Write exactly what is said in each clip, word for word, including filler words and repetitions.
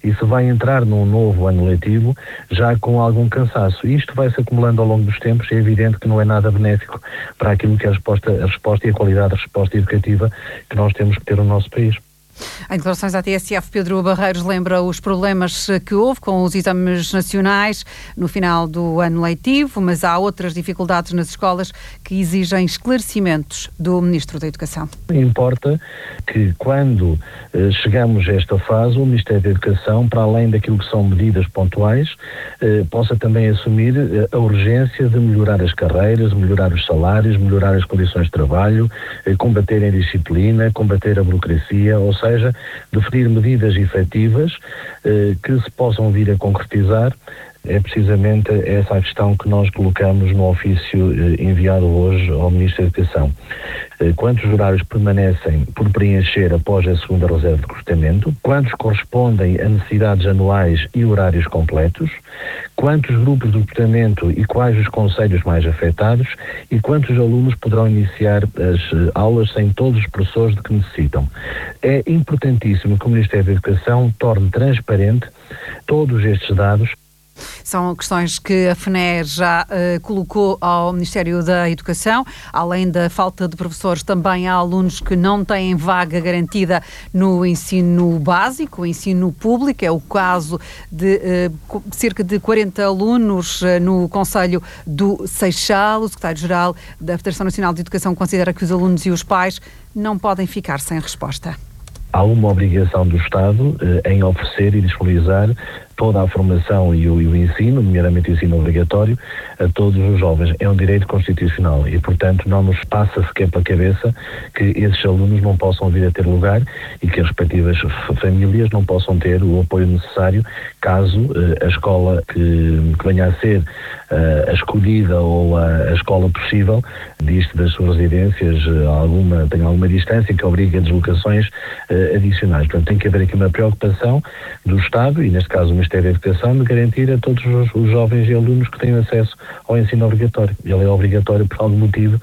e se vai entrar num novo ano letivo já com algum cansaço. Isto vai se acumulando ao longo dos tempos, é evidente que não é nada benéfico para aquilo que é a resposta, a resposta e a qualidade da resposta educativa que nós temos que ter no nosso país. Em declarações à T S F, Pedro Barreiros lembra os problemas que houve com os exames nacionais no final do ano letivo, mas há outras dificuldades nas escolas que exigem esclarecimentos do Ministro da Educação. Importa que quando eh, chegamos a esta fase, o Ministério da Educação, para além daquilo que são medidas pontuais, eh, possa também assumir eh, a urgência de melhorar as carreiras, melhorar os salários, melhorar as condições de trabalho, eh, combater a indisciplina, combater a burocracia, ou seja, seja, definir medidas efetivas eh, que se possam vir a concretizar. É precisamente essa a questão que nós colocamos no ofício eh, enviado hoje ao Ministro da Educação. Eh, quantos horários permanecem por preencher após a segunda reserva de recrutamento? Quantos correspondem a necessidades anuais e horários completos? Quantos grupos de recrutamento e quais os conselhos mais afetados? E quantos alunos poderão iniciar as eh, aulas sem todos os professores de que necessitam? É importantíssimo que o Ministério da Educação torne transparente todos estes dados. São questões que a F N E já uh, colocou ao Ministério da Educação. Além da falta de professores, também há alunos que não têm vaga garantida no ensino básico, o ensino público. É o caso de uh, cerca de quarenta alunos uh, no Conselho do Seixal. O secretário-geral da Federação Nacional de Educação considera que os alunos e os pais não podem ficar sem resposta. Há uma obrigação do Estado eh, em oferecer e disponibilizar toda a formação e o, e o ensino, nomeadamente o ensino obrigatório, a todos os jovens. É um direito constitucional e, portanto, não nos passa sequer pela cabeça que esses alunos não possam vir a ter lugar e que as respectivas famílias não possam ter o apoio necessário caso eh, a escola que, que venha a ser eh, a escolhida ou a, a escola possível diste das suas residências alguma, tenha alguma distância que obrigue a deslocações eh, adicionais. Portanto, tem que haver aqui uma preocupação do Estado e, neste caso, o Ministério da Educação, de garantir a todos os, os jovens e alunos que tenham acesso ao ensino obrigatório. Ele é obrigatório por algum motivo.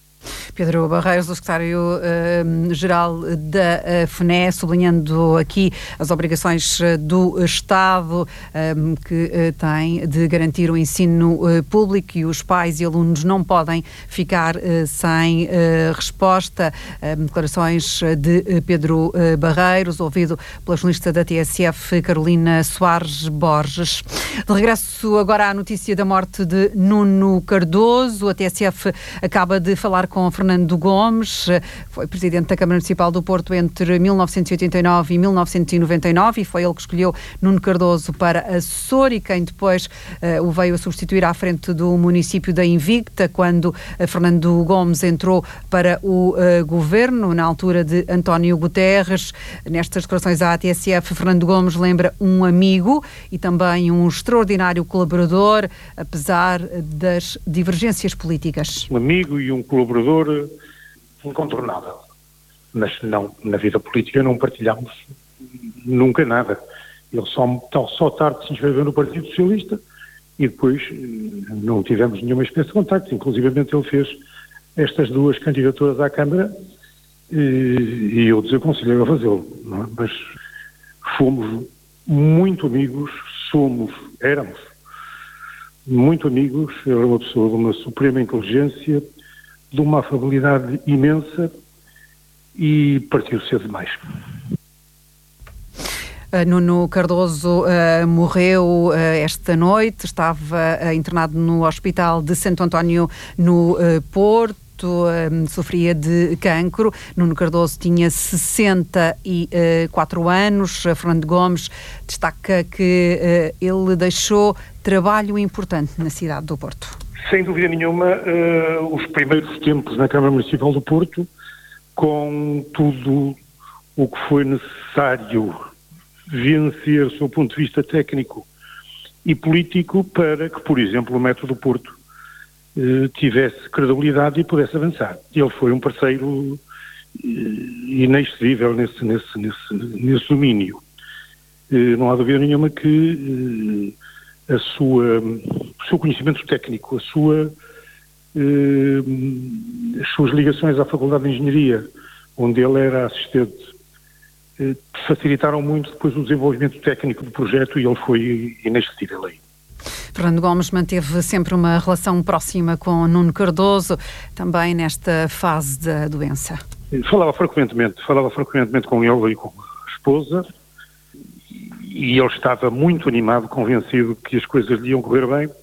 Pedro Barreiros, o secretário-geral uh, da uh, F N E, sublinhando aqui as obrigações uh, do Estado um, que uh, tem de garantir o ensino uh, público e os pais e alunos não podem ficar uh, sem uh, resposta. Uh, declarações de uh, Pedro uh, Barreiros, ouvido pela jornalista da T S F, Carolina Soares Borges. De regresso agora à notícia da morte de Nuno Cardoso. A T S F acaba de falar com Fernando Gomes, foi presidente da Câmara Municipal do Porto entre mil novecentos e oitenta e nove e mil novecentos e noventa e nove e foi ele que escolheu Nuno Cardoso para assessor e quem depois uh, o veio a substituir à frente do município da Invicta quando uh, Fernando Gomes entrou para o uh, governo, na altura de António Guterres. Nestas declarações à T S F, Fernando Gomes lembra um amigo e também um extraordinário colaborador, apesar das divergências políticas. Um amigo e um colaborador incontornável, mas não, na vida política não partilhámos nunca nada. Ele só, só tarde se inscreveu no Partido Socialista e depois não tivemos nenhuma espécie de contacto. Inclusivamente ele fez estas duas candidaturas à Câmara e, e eu desaconselhei a fazê-lo, não é? Mas fomos muito amigos, somos, éramos muito amigos. Ele era uma pessoa de uma suprema inteligência, de uma afabilidade imensa e partiu cedo demais. Uh, Nuno Cardoso uh, morreu uh, esta noite, estava uh, internado no Hospital de Santo António no uh, Porto. Um, sofria de cancro. Nuno Cardoso tinha sessenta e quatro anos. Fernando Gomes destaca que uh, ele deixou trabalho importante na cidade do Porto. Sem dúvida nenhuma, uh, os primeiros tempos na Câmara Municipal do Porto, com tudo o que foi necessário vencer do seu ponto de vista técnico e político para que, por exemplo, o Metro do Porto tivesse credibilidade e pudesse avançar. Ele foi um parceiro inexcedível nesse, nesse, nesse, nesse domínio. Não há dúvida nenhuma que a sua, o seu conhecimento técnico, a sua, as suas ligações à Faculdade de Engenharia, onde ele era assistente eh, facilitaram muito depois o desenvolvimento técnico do projeto e ele foi inesquecível aí. Fernando Gomes manteve sempre uma relação próxima com Nuno Cardoso, também nesta fase da doença. Falava frequentemente, falava frequentemente com ele e com a esposa, e ele estava muito animado, convencido que as coisas lhe iam correr bem.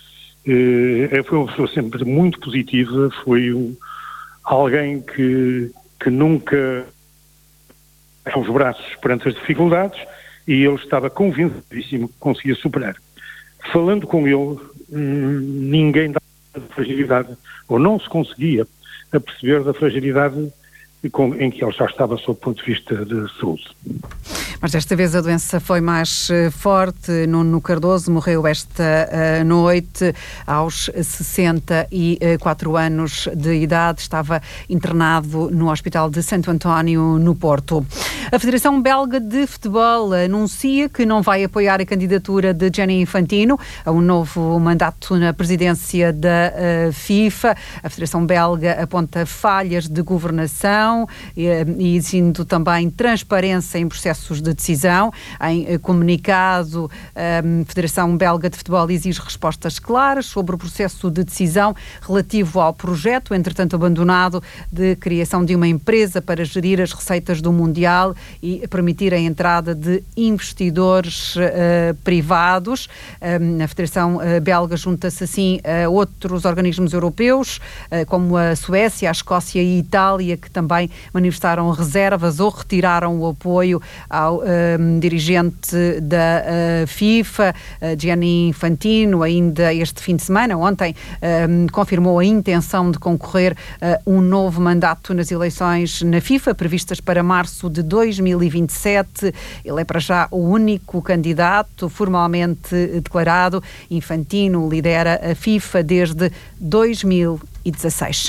É, foi uma pessoa sempre muito positiva, foi um, alguém que, que nunca deu os braços perante as dificuldades, e ele estava convencidíssimo que conseguia superar. Falando com ele, ninguém dava fragilidade, ou não se conseguia a perceber da fragilidade em que ele já estava sob o ponto de vista de saúde. Mas desta vez a doença foi mais forte. Nuno Cardoso morreu esta uh, noite aos sessenta e quatro anos de idade. Estava internado no Hospital de Santo António, no Porto. A Federação Belga de Futebol anuncia que não vai apoiar a candidatura de Gianni Infantino a um novo mandato na presidência da uh, FIFA. A Federação Belga aponta falhas de governação e, e exigindo também transparência em processos de decisão. Em comunicado, a Federação Belga de Futebol exige respostas claras sobre o processo de decisão relativo ao projeto, entretanto abandonado, de criação de uma empresa para gerir as receitas do Mundial e permitir a entrada de investidores uh, privados. Um, a Federação uh, Belga junta-se assim a outros organismos europeus, uh, como a Suécia, a Escócia e a Itália, que também manifestaram reservas ou retiraram o apoio ao um, dirigente da uh, FIFA, uh, Gianni Infantino. Ainda este fim de semana, ontem, um, confirmou a intenção de concorrer a um novo mandato nas eleições na FIFA, previstas para março de dois mil e vinte e sete. Ele é para já o único candidato formalmente declarado. Infantino lidera a FIFA desde dois mil e dezasseis.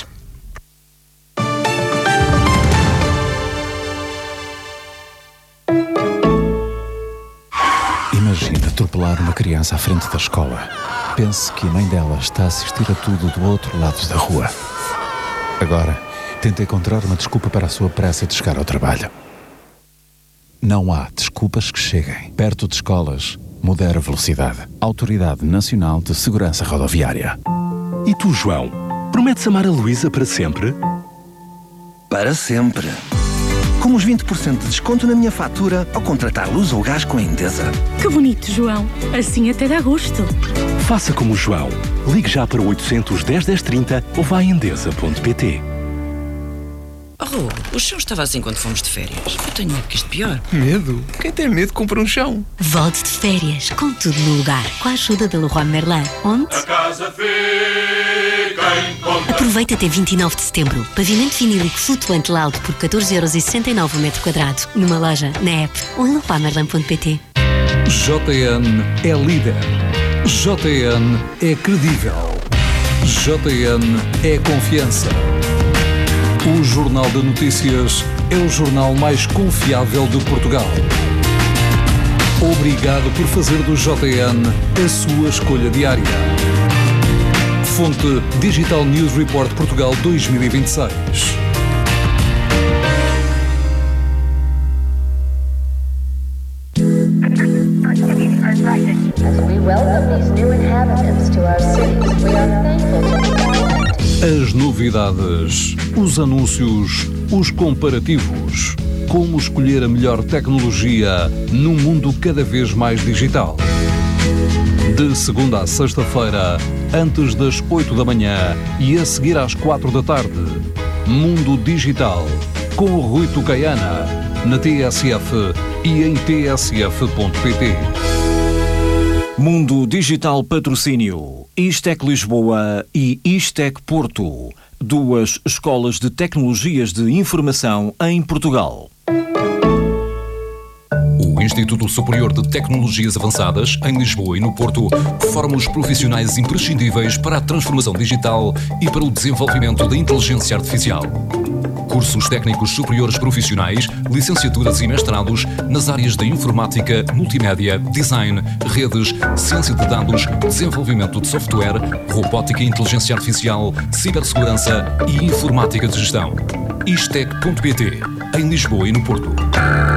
Imagina atropelar uma criança à frente da escola. Pense que a mãe dela está a assistir a tudo do outro lado da rua. Agora, tenta encontrar uma desculpa para a sua pressa de chegar ao trabalho. Não há desculpas que cheguem. Perto de escolas, modera a velocidade. Autoridade Nacional de Segurança Rodoviária. E tu, João? Prometes amar a Luísa para sempre? Para sempre. Com os vinte por cento de desconto na minha fatura ao contratar luz ou gás com a Endesa. Que bonito, João. Assim até dá gosto. Faça como o João. Ligue já para o oitocentos, dez, dez, trinta ou vá a endesa ponto pt. Oh, o chão estava assim quando fomos de férias. Eu tenho medo que isto pior. Medo? Quem tem medo compra um chão. Volte de férias com tudo no lugar, com a ajuda da Leroy Merlin. Onde? A casa fica em conta. Aproveita até vinte e nove de setembro. Pavimento vinílico flutuante Loud por catorze euros e sessenta e nove o metro quadrado. Numa loja, na app ou em leroy merlin ponto pt. J N é líder. J N é credível. J N é confiança. O Jornal de Notícias é o jornal mais confiável de Portugal. Obrigado por fazer do J N a sua escolha diária. Fonte Digital News Report Portugal dois mil e vinte e seis. As novidades, os anúncios, os comparativos. Como escolher a melhor tecnologia num mundo cada vez mais digital. De segunda a sexta-feira, antes das oito da manhã e a seguir às quatro da tarde. Mundo Digital, com o Rui Tucaiana, na T S F e em t s f ponto p t. Mundo Digital Patrocínio, Istec Lisboa e Istec Porto, duas escolas de tecnologias de informação em Portugal. O Instituto Superior de Tecnologias Avançadas, em Lisboa e no Porto, forma os profissionais imprescindíveis para a transformação digital e para o desenvolvimento da inteligência artificial. Cursos técnicos superiores profissionais, licenciaturas e mestrados nas áreas da informática, multimédia, design, redes, ciência de dados, desenvolvimento de software, robótica e inteligência artificial, cibersegurança e informática de gestão. istec ponto pt, em Lisboa e no Porto.